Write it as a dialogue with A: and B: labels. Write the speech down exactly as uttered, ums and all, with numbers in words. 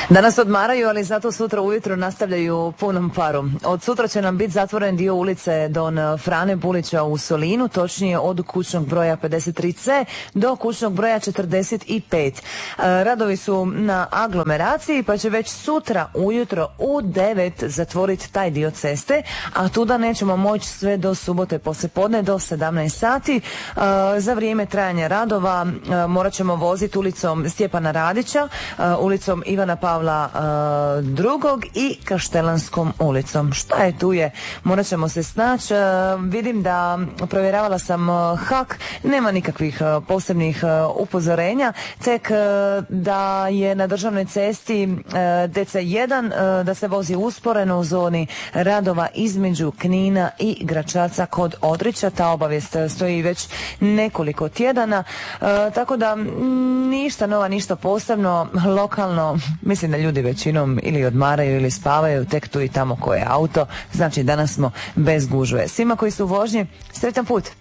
A: Danas odmaraju, ali zato sutra ujutro nastavljaju punom parom. Od sutra će nam biti zatvoren dio ulice Don Frane Bulića u Solinu, točnije od kućnog broja pedeset tri ce do kućnog broja četrdeset pet. Radovi su na aglomeraciji, pa će već sutra ujutro u devet zatvoriti taj dio ceste, a tuda nećemo moći sve do subote poslijepodne do sedamnaest sati. Za vrijeme trajanja radova morat ćemo voziti ulicom Stjepana Radića, ulicom Ivana Pavla drugog i Kaštelanskom ulicom. Šta je tu je? Morat ćemo se snaći. Vidim da provjeravala sam hak, nema nikakvih posebnih upozorenja, tek da je na državnoj cesti de ce jedan da se vozi usporeno u zoni radova između Knina i Gračaca kod Odrića. Ta obavijest stoji već nekoliko tjedana, tako da ništa nova, ništa posebno. Lokalno mislim da ljudi većinom ili odmaraju ili spavaju, tek tu i tamo koje je auto, znači danas smo bez gužve. Svima koji su u vožnji, sretan put!